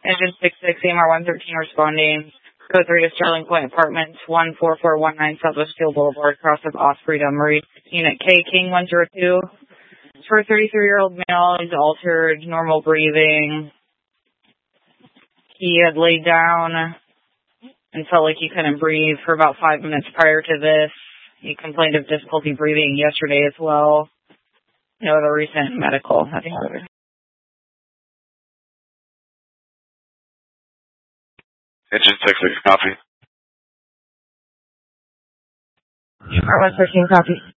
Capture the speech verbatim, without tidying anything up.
Engine six six, A M R one thirteen responding. Code three to Sterling Point Apartments, one four four one nine Southwest Steel Boulevard, cross of Osprey to Murray. Unit K, King one zero two. For a thirty-three-year-old male, he's altered, normal breathing. He had laid down and felt like he couldn't breathe for about five minutes prior to this. He complained of difficulty breathing yesterday as well. No other recent medical. I think Engine six six, copy. R one thirteen, copy.